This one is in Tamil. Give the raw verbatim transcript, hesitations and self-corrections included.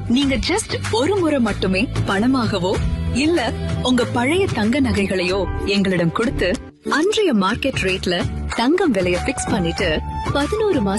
நீங்க ஜஸ்ட் ஒரு முறை மட்டுமே பணமாகவோ இல்ல உங்க பழைய தங்க நகைகளையோ எங்களிடம் கொடுத்து அன்றைய மார்க்கெட் ரேட்ல தங்கம் விலைய பிக்ஸ் பண்ணிட்டு பதினோரு மாசம்